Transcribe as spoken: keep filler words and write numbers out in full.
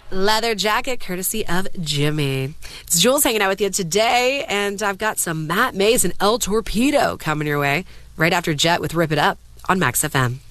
leather jacket courtesy of Jimmy. It's Jules hanging out with you today, and I've got some Matt Mays and El Torpedo coming your way right after Jet with Rip It Up on Max F M.